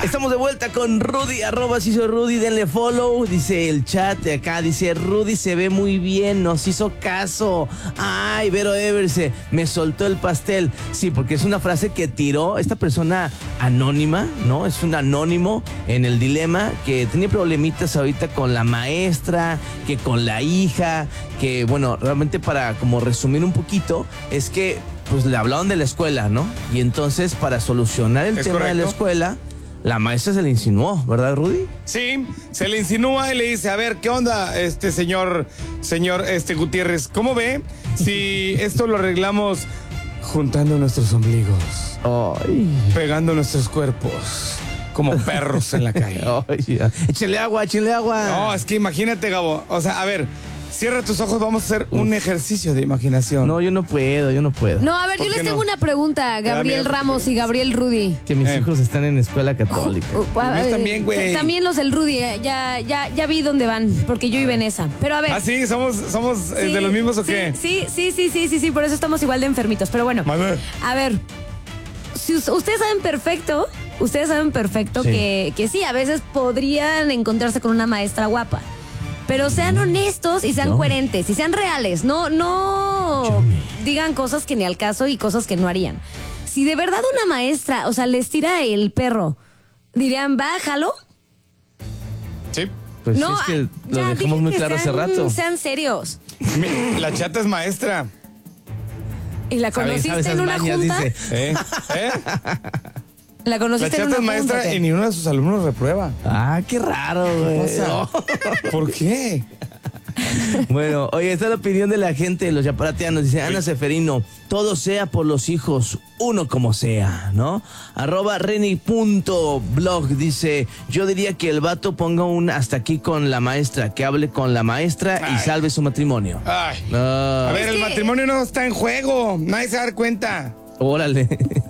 Estamos de vuelta con Rudy, @ soy Rudy, denle follow, dice el chat de acá, dice Rudy se ve muy bien, nos hizo caso. Ay, Vero Everse, me soltó el pastel. Sí, porque es una frase que tiró esta persona anónima, ¿no? Es un anónimo en el dilema que tenía problemitas ahorita con la maestra, que con la hija, que bueno, realmente para como resumir un poquito, es que pues le hablaron de la escuela, ¿no? Y entonces para solucionar el tema de la escuela, la maestra se le insinuó, ¿verdad, Rudy? Sí, se le insinúa y le dice, a ver, ¿qué onda, señor Gutiérrez? ¿Cómo ve si esto lo arreglamos juntando nuestros ombligos? Ay. Pegando nuestros cuerpos como perros en la calle. Ay, échale agua, échale agua. No, es que imagínate, Gabo. O sea, a ver, cierra tus ojos, vamos a hacer un ejercicio de imaginación. No, yo no puedo. No, a ver, yo les tengo una pregunta, Gabriel Ramos y Gabriel Rudy. Que mis hijos están en escuela católica. También, güey. También los del Rudy, ya vi dónde van, porque yo iba en esa. Pero a ver. ¿Ah, sí? ¿Somos de los mismos o qué? Sí, por eso estamos igual de enfermitos. Pero bueno, a ver, si ustedes saben perfecto que sí, a veces podrían encontrarse con una maestra guapa. Pero sean honestos y sean coherentes y sean reales. No digan cosas que ni al caso y cosas que no harían. Si de verdad una maestra, o sea, les tira el perro, dirían, bájalo. Sí. Pues no, es que lo dejamos muy claro hace rato. Sean serios. La chata es maestra. ¿Y la conociste en una junta? Dice. ¿La conociste en una junta? La chata es maestra y ni uno de sus alumnos reprueba. Ah, qué raro, güey. ¿Por qué? Bueno, oye, esta es la opinión de la gente de los yaparatianos. Dice Ana Seferino, todo sea por los hijos, uno como sea, ¿no? @reni.blog dice, yo diría que el vato ponga un hasta aquí con la maestra, que hable con la maestra y salve su matrimonio. A ver, el matrimonio no está en juego, nadie se va a dar cuenta. Órale.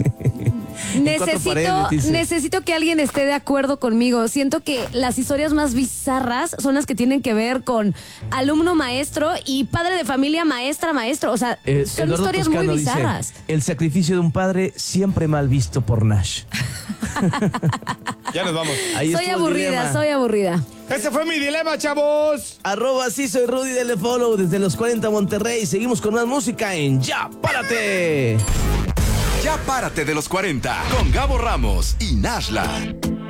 Necesito que alguien esté de acuerdo conmigo. Siento que las historias más bizarras son las que tienen que ver con alumno maestro y padre de familia maestro. O sea, son Eduardo historias Toscano muy bizarras. Dice, el sacrificio de un padre siempre mal visto por Nash. Ya nos vamos. Soy aburrida. Ese fue mi dilema, chavos. @sí soy Rudy, denle follow desde los 40 Monterrey. Seguimos con más música en Ya Párate. Ya Párate de los 40 con Gabo Ramos y Nashla.